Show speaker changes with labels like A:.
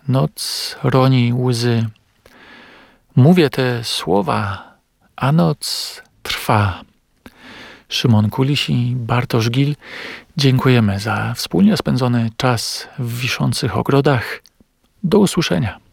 A: Noc roni łzy. Mówię te słowa, a noc trwa. Szymon Kuliś i Bartosz Gil, dziękujemy za wspólnie spędzony czas w Wiszących Ogrodach. Do usłyszenia.